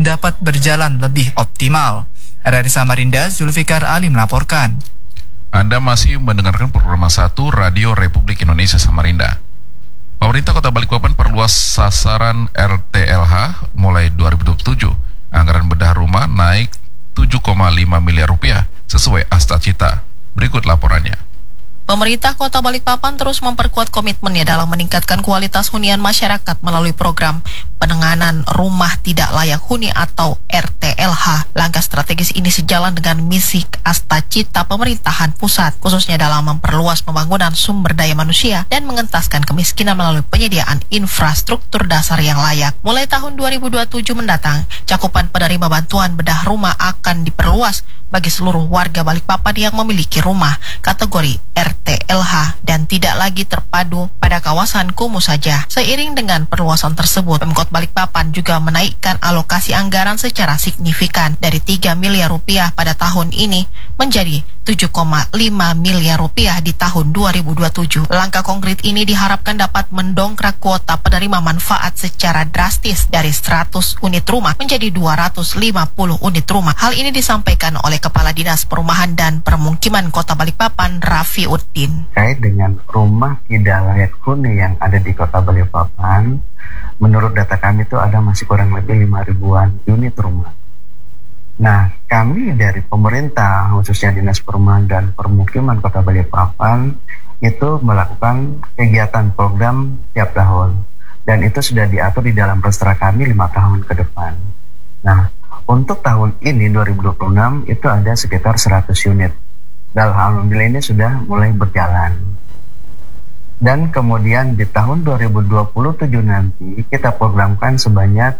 dapat berjalan lebih optimal. RRI Samarinda, Zulfikar Ali melaporkan. Anda masih mendengarkan program 1 Radio Republik Indonesia Samarinda. Pemerintah Kota Balikpapan perluas sasaran RTLH mulai 2027. Anggaran bedah rumah naik 7,5 miliar rupiah sesuai Asta Cita. Berikut laporannya. Pemerintah Kota Balikpapan terus memperkuat komitmennya dalam meningkatkan kualitas hunian masyarakat melalui program penanganan rumah tidak layak huni atau RTLH. Langkah strategis ini sejalan dengan misi Asta Cita pemerintahan pusat, khususnya dalam memperluas pembangunan sumber daya manusia dan mengentaskan kemiskinan melalui penyediaan infrastruktur dasar yang layak. Mulai tahun 2027 mendatang, cakupan penerima bantuan bedah rumah akan diperluas bagi seluruh warga Balikpapan yang memiliki rumah kategori RTLH dan tidak lagi terpadu pada kawasan kumuh saja. Seiring dengan perluasan tersebut, Pemkot Balikpapan juga menaikkan alokasi anggaran secara signifikan dari 3 miliar rupiah pada tahun ini menjadi 7,5 miliar rupiah di tahun 2027. Langkah konkret ini diharapkan dapat mendongkrak kuota penerima manfaat secara drastis dari 100 unit rumah menjadi 250 unit rumah. Hal ini disampaikan oleh Kepala Dinas Perumahan dan Permukiman Kota Balikpapan, Raffi Uddin. Terkait dengan rumah tidak layak huni yang ada di Kota Balikpapan, menurut data kami itu ada masih kurang lebih 5 ribuan unit rumah. Nah, kami dari pemerintah, khususnya Dinas Perumahan dan Permukiman Kota Balikpapan, itu melakukan kegiatan program tiap tahun. Dan itu sudah diatur di dalam rencana kami 5 tahun ke depan. Nah, untuk tahun ini 2026 itu ada sekitar 100 unit. Dan alhamdulillah ini sudah mulai berjalan. Dan kemudian di tahun 2027 nanti kita programkan sebanyak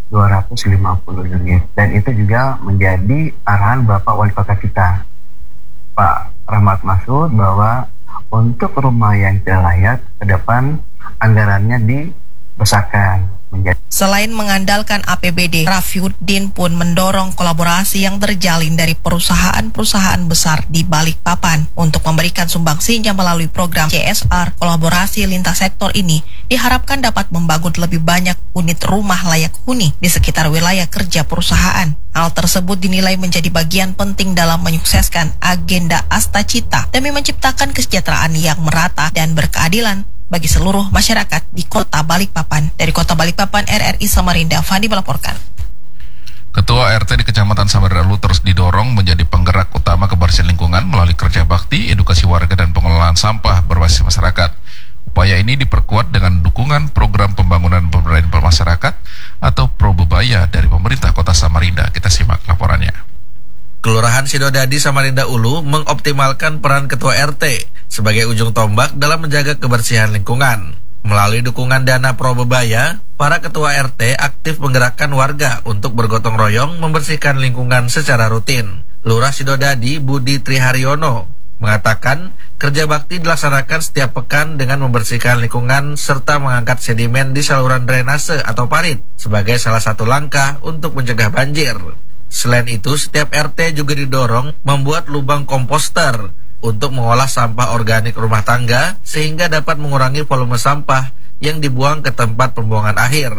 250 unit. Dan itu juga menjadi arahan Bapak Wali Kota kita, Pak Rahmat Masud, bahwa untuk rumah yang tidak layak ke depan anggarannya dibesarkan. Selain mengandalkan APBD, Raffi Uddin pun mendorong kolaborasi yang terjalin dari perusahaan-perusahaan besar di Balikpapan untuk memberikan sumbangsihnya melalui program CSR. Kolaborasi lintas sektor ini diharapkan dapat membangun lebih banyak unit rumah layak huni di sekitar wilayah kerja perusahaan. Hal tersebut dinilai menjadi bagian penting dalam menyukseskan agenda Asta Cita demi menciptakan kesejahteraan yang merata dan berkeadilan bagi seluruh masyarakat di Kota Balikpapan. Dari Kota Balikpapan, RRI Samarinda, Fandi melaporkan. Ketua RT di Kecamatan Samarinda Ulu terus didorong menjadi penggerak utama kebersihan lingkungan melalui kerja bakti, edukasi warga, dan pengelolaan sampah berbasis masyarakat. Upaya ini diperkuat dengan dukungan program pembangunan pemberdayaan masyarakat atau Probebaya dari pemerintah Kota Samarinda. Kita simak laporannya. Kelurahan Sidodadi Samarinda Ulu mengoptimalkan peran Ketua RT sebagai ujung tombak dalam menjaga kebersihan lingkungan. Melalui dukungan dana Probebaya, para Ketua RT aktif menggerakkan warga untuk bergotong royong membersihkan lingkungan secara rutin. Lurah Sidodadi Budi Triharyono mengatakan kerja bakti dilaksanakan setiap pekan dengan membersihkan lingkungan serta mengangkat sedimen di saluran drainase atau parit sebagai salah satu langkah untuk mencegah banjir. Selain itu, setiap RT juga didorong membuat lubang komposter untuk mengolah sampah organik rumah tangga sehingga dapat mengurangi volume sampah yang dibuang ke tempat pembuangan akhir.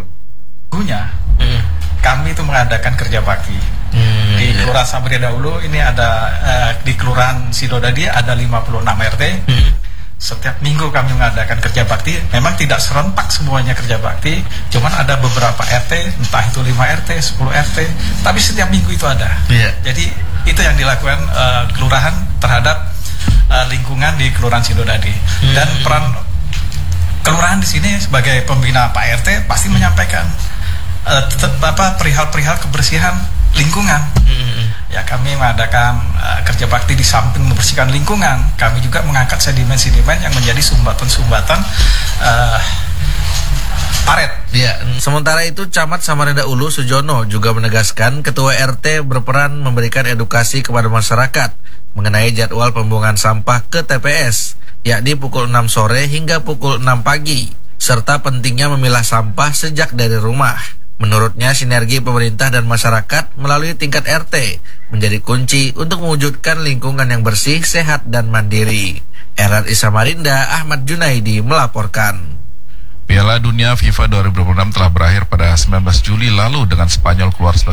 Kami itu mengadakan kerja bakti di Kelurahan Samarinda Ulu. Ini ada di Kelurahan Sidodadi ada 56 RT. Setiap minggu kami mengadakan kerja bakti. Memang tidak serentak semuanya kerja bakti, cuman ada beberapa RT, entah itu 5 RT, 10 RT, tapi setiap minggu itu ada. Jadi itu yang dilakukan kelurahan terhadap lingkungan di Kelurahan Sidodadi. Dan peran kelurahan di sini sebagai pembina Pak RT pasti menyampaikan perihal-perihal kebersihan lingkungan. Ya, kami mengadakan kerja bakti di samping membersihkan lingkungan, kami juga mengangkat sedimen-sedimen yang menjadi sumbatan-sumbatan paret. Ya, sementara itu Camat Samarinda Ulu Sujono juga menegaskan Ketua RT berperan memberikan edukasi kepada masyarakat mengenai jadwal pembuangan sampah ke TPS, yakni pukul 6 sore hingga pukul 6 pagi, serta pentingnya memilah sampah sejak dari rumah. Menurutnya, sinergi pemerintah dan masyarakat melalui tingkat RT menjadi kunci untuk mewujudkan lingkungan yang bersih, sehat, dan mandiri. RRI Samarinda, Ahmad Junaidi melaporkan. Piala Dunia FIFA 2026 telah berakhir pada 19 Juli lalu dengan Spanyol keluar sebagai